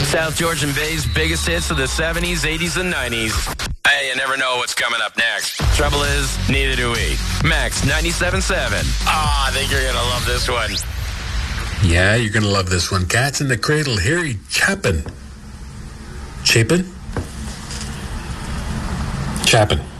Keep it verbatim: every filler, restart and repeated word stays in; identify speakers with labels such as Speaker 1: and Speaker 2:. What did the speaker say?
Speaker 1: South Georgian Bay's biggest hits of the seventies, eighties, and nineties. Hey, you never know what's coming up next. Trouble is, neither do we. Max ninety-seven point seven. Ah, oh, I think you're going to love this one.
Speaker 2: Yeah, you're going to love this one. Cats in the Cradle, Harry Chapin. Chapin? Chapin.